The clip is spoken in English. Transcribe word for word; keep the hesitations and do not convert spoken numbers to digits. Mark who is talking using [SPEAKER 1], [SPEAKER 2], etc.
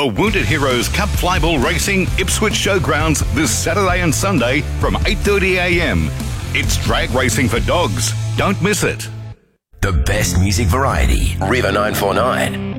[SPEAKER 1] the Wounded Heroes Cup Flyball Racing Ipswich Showgrounds this Saturday and Sunday from eight thirty a m. It's drag racing for dogs. Don't miss it.
[SPEAKER 2] The best music variety. River nine four nine.